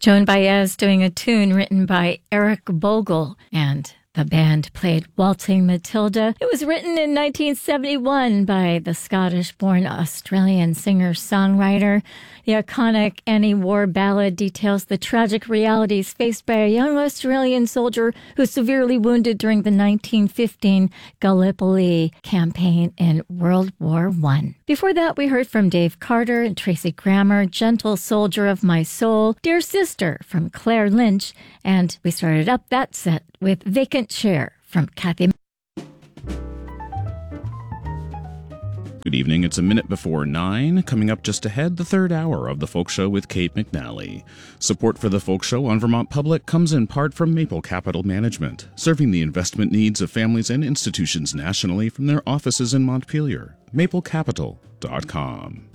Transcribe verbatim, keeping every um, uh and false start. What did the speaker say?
Joan Baez doing a tune written by Eric Bogle, and the band played Waltzing Matilda. It was written in nineteen seventy-one by the Scottish-born Australian singer-songwriter. The iconic anti-war ballad details the tragic realities faced by a young Australian soldier who was severely wounded during the nineteen fifteen Gallipoli campaign in World War One. Before that, we heard from Dave Carter and Tracy Grammer, Gentle Soldier of My Soul, Dear Sister from Claire Lynch, and we started up that set with Vacant Chair from Kathy. Good evening. It's a minute before nine. Coming up just ahead, the third hour of The Folk Show with Kate McNally. Support for The Folk Show on Vermont Public comes in part from Maple Capital Management, serving the investment needs of families and institutions nationally from their offices in Montpelier. maple capital dot com